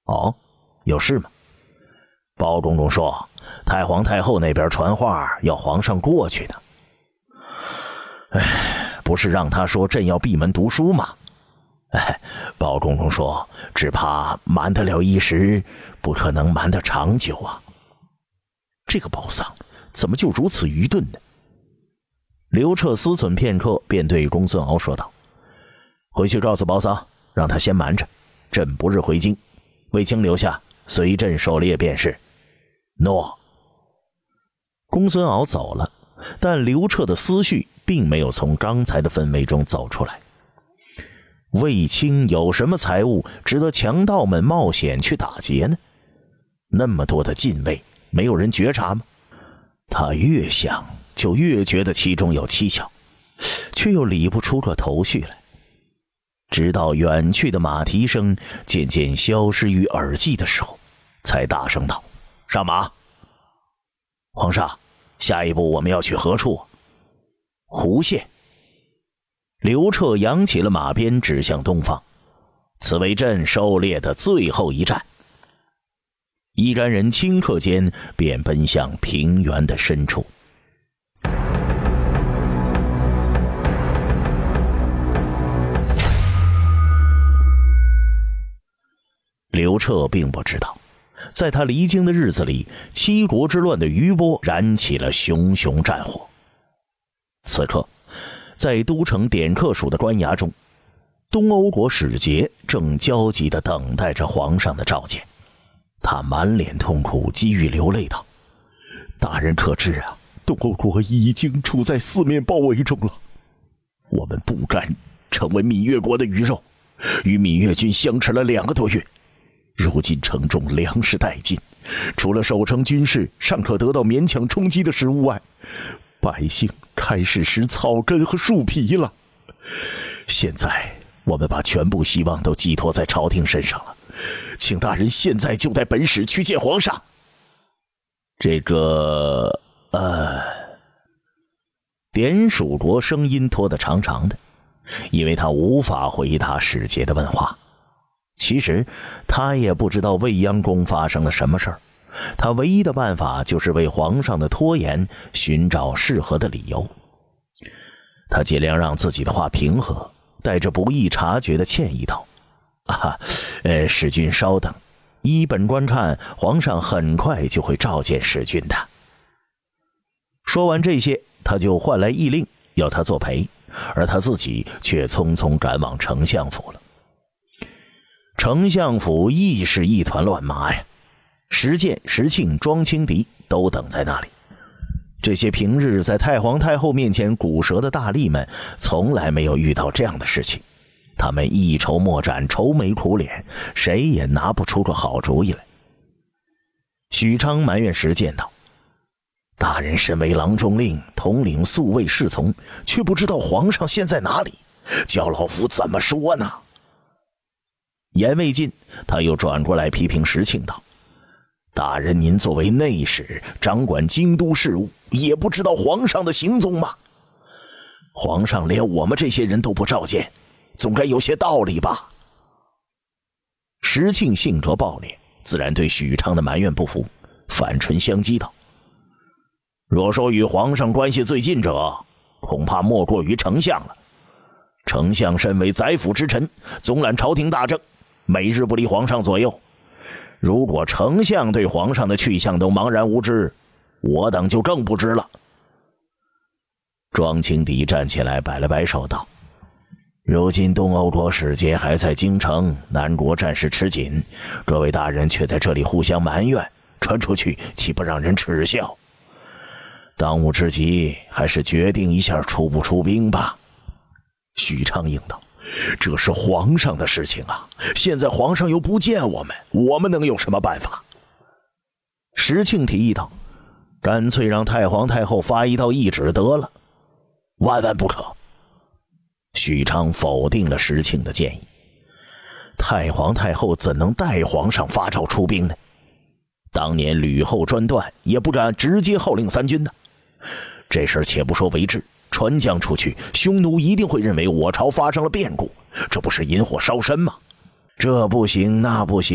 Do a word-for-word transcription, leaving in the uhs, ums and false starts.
哦，有事吗？包公公说，太皇太后那边传话要皇上过去的。哎，不是让他说朕要闭门读书吗？哎，包公公说，只怕瞒得了一时，不可能瞒得长久啊。这个包丧怎么就如此愚钝呢？刘彻思忖片刻，便对公孙敖说道：回去告诉包丧，让他先瞒着，朕不日回京，卫青留下，随朕狩猎便是。诺。公孙敖走了，但刘彻的思绪并没有从刚才的氛围中走出来。卫青有什么财物值得强盗们冒险去打劫呢？那么多的禁卫，没有人觉察吗？他越想就越觉得其中有蹊跷，却又理不出个头绪来。直到远去的马蹄声渐渐消失于耳际的时候，才大声道：上马。皇上，下一步我们要去何处？胡县。刘彻扬起了马鞭，指向东方，此为朕狩猎的最后一站。一干人顷刻间便奔向平原的深处。刘彻并不知道，在他离京的日子里，七国之乱的余波燃起了熊熊战火。此刻，在都城典客署的官衙中，东欧国使节正焦急地等待着皇上的召见。他满脸痛苦，几欲流泪道：大人可知啊，东欧国已经处在四面包围中了，我们不敢成为闽越国的鱼肉，与闽越军相持了两个多月，如今城中粮食殆尽，除了守城军士尚可得到勉强充饥的食物外，百姓开始食草根和树皮了。现在我们把全部希望都寄托在朝廷身上了，请大人现在就带本使去见皇上。这个呃典属国声音拖得长长的，因为他无法回答使节的问话。其实他也不知道未央宫发生了什么事儿，他唯一的办法就是为皇上的拖延寻找适合的理由。他尽量让自己的话平和，带着不易察觉的歉意道：啊，呃，使君稍等，依本官看，皇上很快就会召见使君的。说完这些，他就唤来议令，要他作陪，而他自己却匆匆赶往丞相府了。丞相府亦是一团乱麻呀，石建、石庆、庄清敌都等在那里。这些平日在太皇太后面前鼓舌的大吏们，从来没有遇到这样的事情。他们一筹莫展，愁眉苦脸，谁也拿不出个好主意来。许昌埋怨石建道：大人身为郎中令，统领宿卫侍从，却不知道皇上现在哪里，叫老夫怎么说呢？言未尽，他又转过来批评石庆道：大人您作为内史，掌管京都事务，也不知道皇上的行踪吗？皇上连我们这些人都不召见，总该有些道理吧。石庆性格暴烈，自然对许昌的埋怨不服，反唇相讥道：若说与皇上关系最近者，恐怕莫过于丞相了。丞相身为宰辅之臣，总揽朝廷大政，每日不离皇上左右。如果丞相对皇上的去向都茫然无知，我等就更不知了。庄清敌站起来摆了摆手道：如今东欧国使节还在京城，南国战事吃紧，各位大人却在这里互相埋怨，传出去岂不让人耻笑？当务之急还是决定一下出不出兵吧。许昌应道：这是皇上的事情啊，现在皇上又不见我们，我们能有什么办法？石庆提议道：干脆让太皇太后发一道懿旨得了。万万不可。许昌否定了石庆的建议。太皇太后怎能代皇上发诏出兵呢？当年吕后专断，也不敢直接号令三军呢。这事且不说为之，传将出去，匈奴一定会认为我朝发生了变故，这不是引火烧身吗？这不行，那不行。